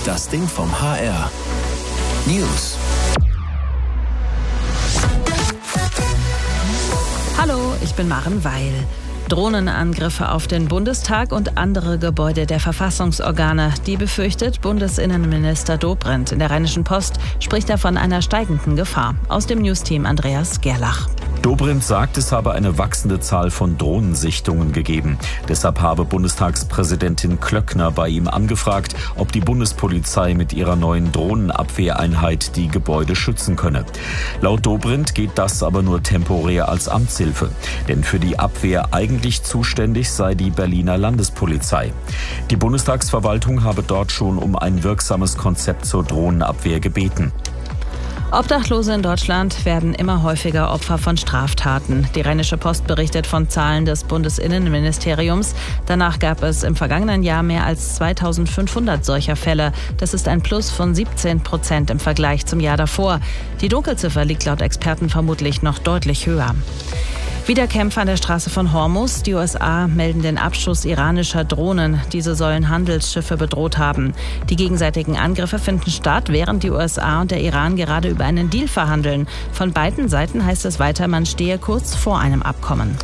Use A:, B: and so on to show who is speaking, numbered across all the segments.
A: Das Ding vom HR. News.
B: Hallo, ich bin Maren Weil. Drohnenangriffe auf den Bundestag und andere Gebäude der Verfassungsorgane. Die befürchtet Bundesinnenminister Dobrindt. In der Rheinischen Post spricht er von einer steigenden Gefahr. Aus dem Newsteam Andreas Gerlach.
C: Dobrindt sagt, es habe eine wachsende Zahl von Drohnensichtungen gegeben. Deshalb habe Bundestagspräsidentin Klöckner bei ihm angefragt, ob die Bundespolizei mit ihrer neuen Drohnenabwehreinheit die Gebäude schützen könne. Laut Dobrindt geht das aber nur temporär als Amtshilfe. Denn für die Abwehr eigentlich zuständig sei die Berliner Landespolizei. Die Bundestagsverwaltung habe dort schon um ein wirksames Konzept zur Drohnenabwehr gebeten.
B: Obdachlose in Deutschland werden immer häufiger Opfer von Straftaten. Die Rheinische Post berichtet von Zahlen des Bundesinnenministeriums. Danach gab es im vergangenen Jahr mehr als 2500 solcher Fälle. Das ist ein Plus von 17% im Vergleich zum Jahr davor. Die Dunkelziffer liegt laut Experten vermutlich noch deutlich höher. Wieder Kämpfe an der Straße von Hormuz. Die USA melden den Abschuss iranischer Drohnen. Diese sollen Handelsschiffe bedroht haben. Die gegenseitigen Angriffe finden statt, während die USA und der Iran gerade über einen Deal verhandeln. Von beiden Seiten heißt es weiter, man stehe kurz vor einem Abkommen.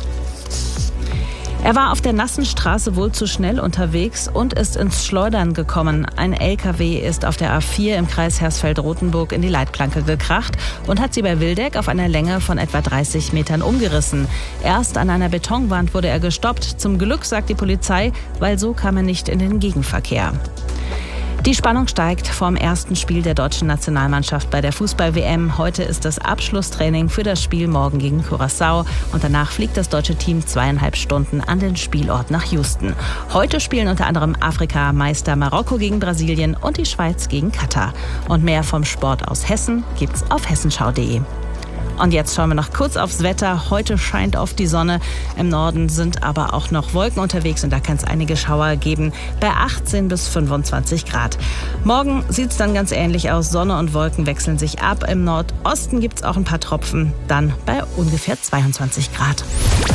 B: Er war auf der nassen Straße wohl zu schnell unterwegs und ist ins Schleudern gekommen. Ein LKW ist auf der A4 im Kreis Hersfeld-Rotenburg in die Leitplanke gekracht und hat sie bei Wildeck auf einer Länge von etwa 30 Metern umgerissen. Erst an einer Betonwand wurde er gestoppt. Zum Glück, sagt die Polizei, weil so kam er nicht in den Gegenverkehr. Die Spannung steigt vorm ersten Spiel der deutschen Nationalmannschaft bei der Fußball-WM. Heute ist das Abschlusstraining für das Spiel morgen gegen Curaçao. Und danach fliegt das deutsche Team 2,5 Stunden an den Spielort nach Houston. Heute spielen unter anderem Afrika-Meister Marokko gegen Brasilien und die Schweiz gegen Katar. Und mehr vom Sport aus Hessen gibt's auf hessenschau.de. Und jetzt schauen wir noch kurz aufs Wetter. Heute scheint oft die Sonne. Im Norden sind aber auch noch Wolken unterwegs und da kann es einige Schauer geben bei 18 bis 25 Grad. Morgen sieht es dann ganz ähnlich aus. Sonne und Wolken wechseln sich ab. Im Nordosten gibt es auch ein paar Tropfen. Dann bei ungefähr 22 Grad.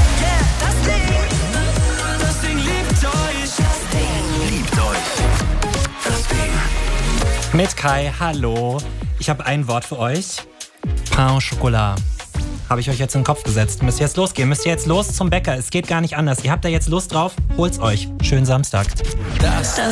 A: Das Ding liebt euch. Das Ding liebt euch. Das Ding.
D: Mit Kai, hallo. Ich habe ein Wort für euch. Pain au Chocolat. Habe ich euch jetzt in den Kopf gesetzt. Müsst ihr jetzt losgehen. Müsst ihr jetzt los zum Bäcker. Es geht gar nicht anders. Ihr habt da jetzt Lust drauf? Holt's euch. Schönen Samstag.
A: Das